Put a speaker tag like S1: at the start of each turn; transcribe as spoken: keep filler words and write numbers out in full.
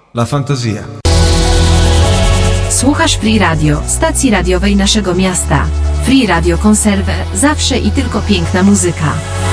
S1: la fantasia.
S2: Słuchasz Free Radio, stacji radiowej naszego miasta. Free Radio Konserwę, zawsze i tylko piękna muzyka.